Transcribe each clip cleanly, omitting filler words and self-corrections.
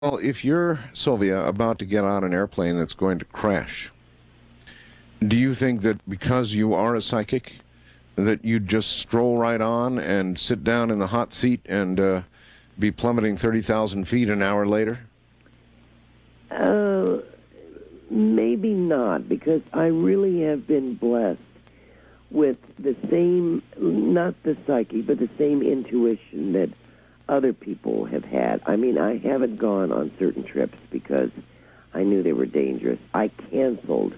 Well, if you're, Sylvia, about to get on an airplane that's going to crash, do you think that because you are a psychic, that you'd just stroll right on and sit down in the hot seat and be plummeting 30,000 feet an hour later? Uh, Maybe not, because I really have been blessed with the same, not the psyche, but the same intuition that other people have had. I mean, I haven't gone on certain trips because I knew they were dangerous. I canceled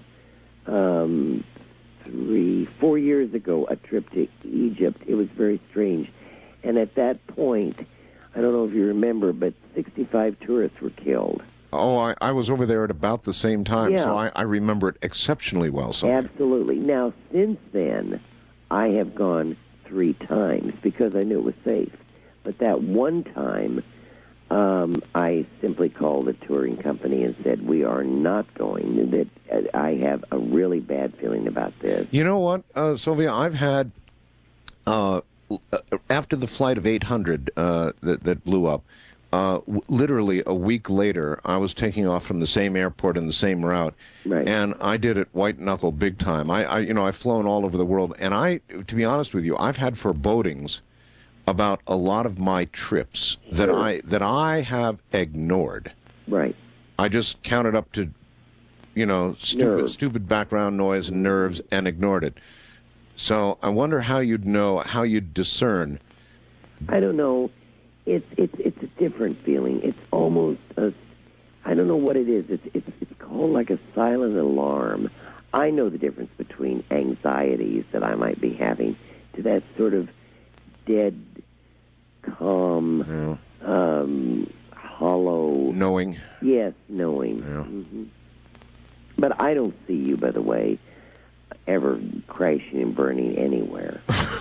4 years ago a trip to Egypt. It was very strange. And at that point, I don't know if you remember, but 65 tourists were killed. Oh, I was over there at about the same time, so Yeah. I remember it exceptionally well, Sylvia. Absolutely. Now, since then, I have gone 3 times because I knew it was safe. But that one time, I simply called the touring company and said, we are not going. That I have a really bad feeling about this. You know what, Sylvia? I've had, uh, after the flight of 800 that blew up, literally a week later, I was taking off from the same airport in the same route, Right. and I did it white knuckle big time. I've flown all over the world, and to be honest with you, I've had forebodings about a lot of my trips that Sure. I have ignored. Right. I just counted up to, Nerves. stupid background noise and nerves and ignored it. So I wonder how you'd discern. I don't know. It's a different feeling. It's almost I don't know what it is. It's called like a silent alarm. I know the difference between anxieties that I might be having to that sort of dead, calm, hollow. Knowing. Yes, knowing. Yeah. But I don't see you, by the way, ever crashing and burning anywhere.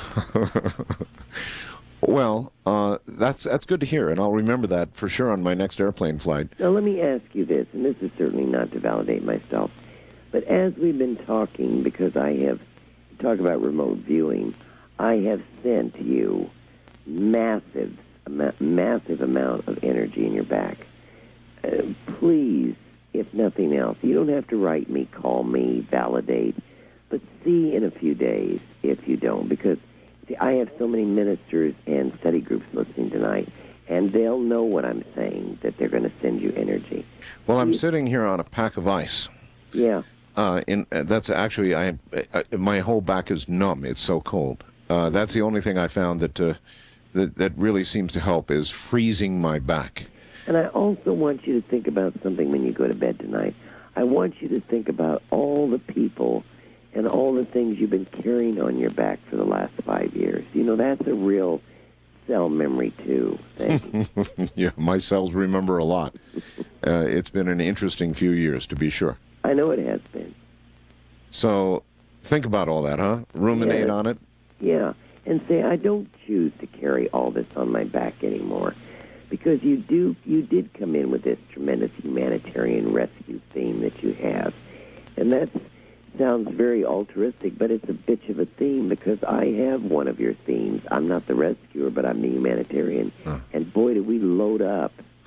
Well, that's good to hear, and I'll remember that for sure on my next airplane flight. Now, let me ask you this, and this is certainly not to validate myself, but as we've been talking, because I have talked about remote viewing, I have sent you massive amount of energy in your back. Please, if nothing else, you don't have to write me, call me, validate, but see in a few days if you don't, because see, I have so many ministers and study groups listening tonight, and they'll know what I'm saying, that they're going to send you energy. Well, I'm sitting here on a pack of ice. Yeah. That's actually my whole back is numb. It's so cold. That's the only thing I found that really seems to help is freezing my back. And I also want you to think about something when you go to bed tonight. I want you to think about all the people and all the things you've been carrying on your back for the last 5 years. You know, that's a real cell memory, too, thing. Yeah, my cells remember a lot. It's been an interesting few years, to be sure. I know it has been. So think about all that, huh? Ruminate Yeah. on it. Yeah, and say, I don't choose to carry all this on my back anymore. Because you did come in with this tremendous humanitarian rescue theme that you have. And that sounds very altruistic, but it's a bitch of a theme because I have one of your themes. I'm not the rescuer, but I'm the humanitarian. Huh. And boy, do we load up.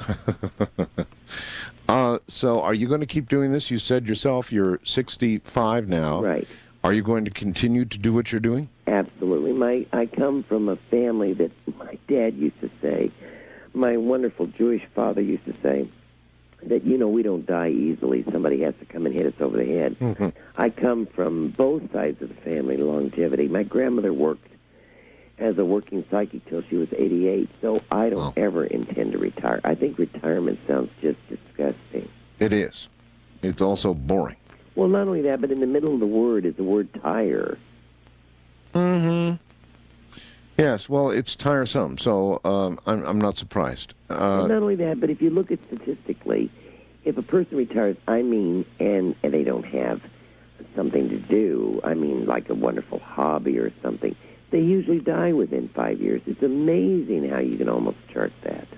So are you going to keep doing this? You said yourself you're 65 now. Right. Are you going to continue to do what you're doing? Absolutely. I come from a family that my dad used to say, my wonderful Jewish father used to say, that, we don't die easily. Somebody has to come and hit us over the head. Mm-hmm. I come from both sides of the family longevity. My grandmother worked as a working psychic till she was 88, so I don't ever intend to retire. I think retirement sounds just disgusting. It is. It's also boring. Well, not only that, but in the middle of the word is the word tire. Mm-hmm. Yes, well, it's tiresome, so I'm not surprised. Well, not only that, but if you look at statistically, if a person retires, and they don't have something to do, like a wonderful hobby or something, they usually die within 5 years. It's amazing how you can almost chart that.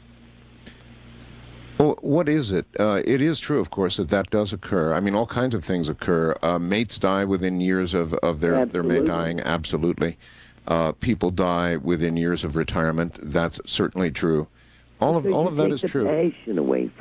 Well, what is it? It is true, of course, that does occur. I mean, all kinds of things occur. Mates die within years of their mate Absolutely. dying, absolutely. People die within years of retirement. That's certainly true. All So of you that take is the true. passion away